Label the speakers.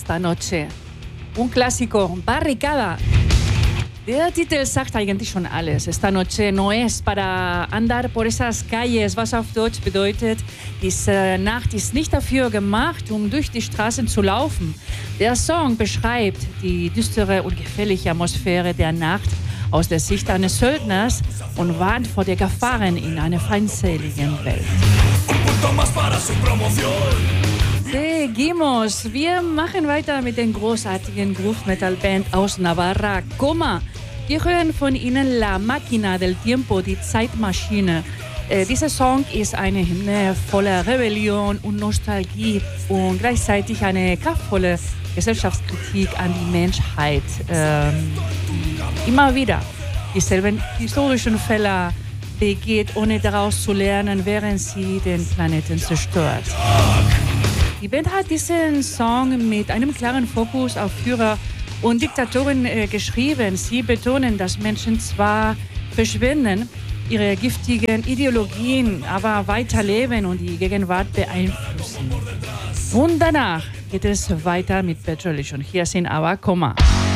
Speaker 1: esta noche. Un clásico, Barricada. Der Titel sagt eigentlich schon alles. Esta noche no es para andar por esas calles, was auf Deutsch bedeutet, diese Nacht ist nicht dafür gemacht, um durch die Straßen zu laufen. Der Song beschreibt die düstere und gefährliche Atmosphäre der Nacht aus der Sicht eines Söldners und warnt vor der Gefahren in einer feindseligen Welt. Seguimos. Wir machen weiter mit den großartigen Groove-Metal-Band aus Navarra, Coma. Wir hören von ihnen La Máquina del Tiempo, die Zeitmaschine. Dieser Song ist eine Hymne voller Rebellion und Nostalgie und gleichzeitig eine kraftvolle Gesellschaftskritik an die Menschheit. Immer wieder dieselben historischen Fälle begeht, ohne daraus zu lernen, während sie den Planeten zerstört. Die Band hat diesen Song mit einem klaren Fokus auf Führer und Diktatoren geschrieben. Sie betonen, dass Menschen zwar verschwinden, ihre giftigen Ideologien aber weiterleben und die Gegenwart beeinflussen. Und danach geht es weiter mit Petrolish und hier sind aber Coma.